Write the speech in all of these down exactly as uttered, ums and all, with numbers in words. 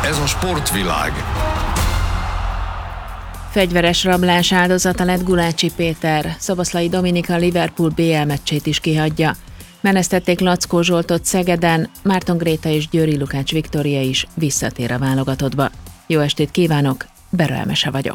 Ez a sportvilág. Fegyveres rablás áldozata lett Gulácsi Péter. Szoboszlai Dominika Liverpool bé el meccsét is kihagyja. Menesztették Lackó Zsoltot Szegeden, Márton Gréta és Győri Lukács Viktória is visszatér a válogatottba. Jó estét kívánok, Bera Emese vagyok.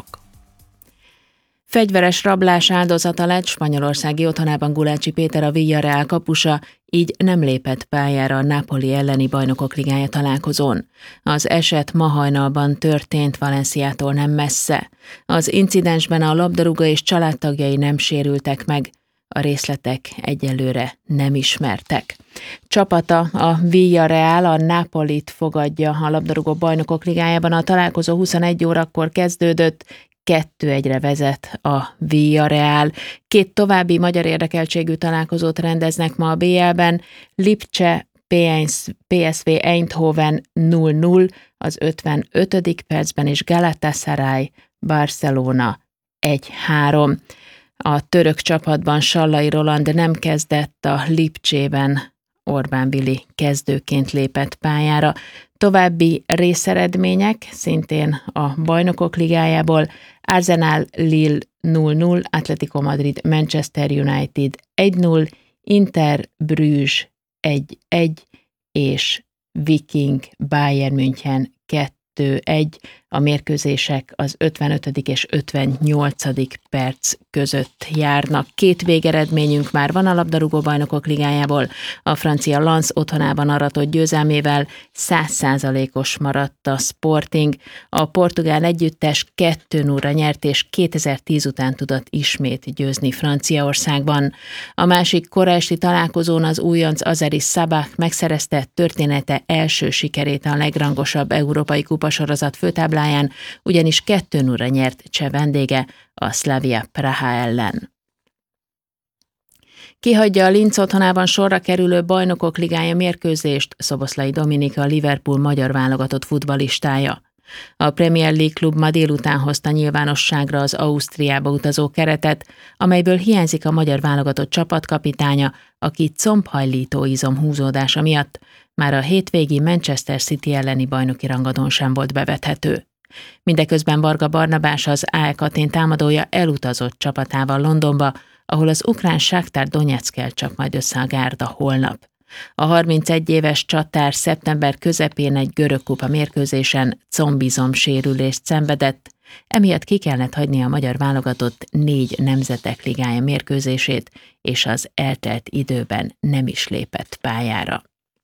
Fegyveres rablás áldozata lett spanyolországi otthonában Gulácsi Péter, a Villarreal kapusa, így nem lépett pályára a Napoli elleni Bajnokok Ligája találkozón. Az eset ma hajnalban történt Valenciától nem messze. Az incidensben a labdarúgó és családtagjai nem sérültek meg. A részletek egyelőre nem ismertek. Csapata, a Villarreal, a Napolit fogadja a labdarúgó Bajnokok Ligájában. A találkozó huszonegy órakor kezdődött, kettő egyre vezet a Villarreal. Két további magyar érdekeltségű találkozót rendeznek ma a bé el-ben. Lipcse pé es vé Eindhoven nulla nulla az ötvenötödik percben, és Galatasaray Barcelona egy három. A török csapatban Sallai Roland nem kezdett, a Lipcsében Orbán Vili kezdőként lépett pályára. További részeredmények szintén a Bajnokok Ligájából: Arsenal Lille nulla nulla, Atletico Madrid Manchester United egy nulla, Inter Bruges egy egy és Viking Bayern München kettő egy. A mérkőzések az ötvenötödik és ötvennyolcadik perc között járnak. Két végeredményünk már van a labdarúgó Bajnokok Ligájából. A francia Lens otthonában aratott győzelmével száz százalékos maradt a Sporting. A portugál együttes kettő nulla nyert, és kétezer-tíz után tudott ismét győzni Franciaországban. A másik kora esti találkozón az újonc Azeri Sabah megszerezte története első sikerét a legrangosabb európai kupasorozat főtábláján, ugyanis kettő nulla nyert cseh vendége a Slavia Praha ellen. Kihagyja a Linz otthonában sorra kerülő Bajnokok Ligája mérkőzést Szoboszlai Dominika, a Liverpool magyar válogatott futballistája. A Premier League klub ma délután hozta nyilvánosságra az Ausztriába utazó keretet, amelyből hiányzik a magyar válogatott csapatkapitánya, aki combhajlító izom húzódása miatt már a hétvégi Manchester City elleni bajnoki rangadón sem volt bevethető. Mindeközben Varga Barnabás, az á e Atén támadója elutazott csapatával Londonba, ahol az ukrán Shakhtar Donyeckkel csap majd össze a gárda holnap. A harmincegy éves csatár szeptember közepén egy görög kupa mérkőzésen combizom sérülést szenvedett, emiatt ki kellett hagyni a magyar válogatott négy nemzetek ligája mérkőzését, és az eltelt időben nem is lépett pályára.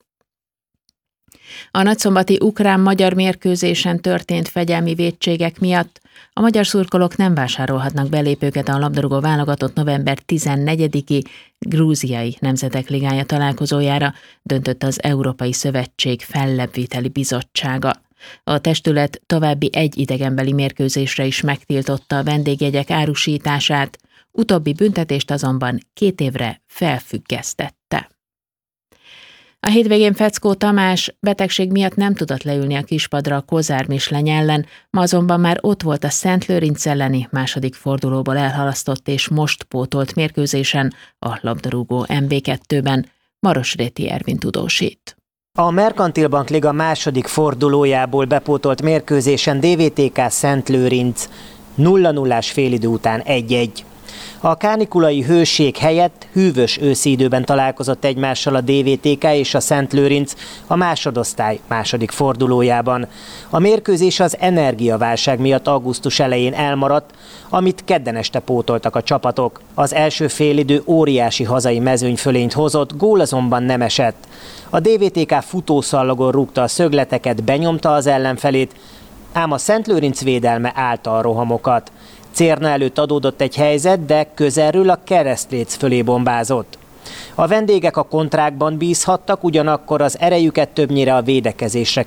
A nagyszombati ukrán-magyar mérkőzésen történt fegyelmi vétségek miatt a magyar szurkolók nem vásárolhatnak belépőket a labdarúgó válogatott november tizennegyediki grúziai nemzetek ligája találkozójára, döntött az Európai Szövetség fellebbviteli bizottsága. A testület további egy idegenbeli mérkőzésre is megtiltotta a vendégjegyek árusítását, utóbbi büntetést azonban két évre felfüggesztette. A hétvégén Feckó Tamás betegség miatt nem tudott leülni a kispadra a Kozár Misleny ellen, ma azonban már ott volt a Szent Lőrinc elleni második fordulóból elhalasztott és most pótolt mérkőzésen, a labdarúgó em bé kettőben. Marosréti Ervin tudósít. A Merkantil Bank Liga második fordulójából bepótolt mérkőzésen dé vé té ká Szent Lőrinc nulla nullás félidő után egy egy. A kánikulai hőség helyett hűvös őszi időben találkozott egymással a dé vé té ká és a Szent Lőrinc a másodosztály második fordulójában. A mérkőzés az energiaválság miatt augusztus elején elmaradt, amit kedden este pótoltak a csapatok. Az első félidő óriási hazai mezőnyfölényt hozott, gól azonban nem esett. A dé vé té ká futószallagon rúgta a szögleteket, benyomta az ellenfelét, ám a Szent Lőrinc védelme állta a rohamokat. Cérna előtt adódott egy helyzet, de közelről a keresztléc fölé bombázott. A vendégek a kontrákban bízhattak, ugyanakkor az erejüket többnyire a védekezésre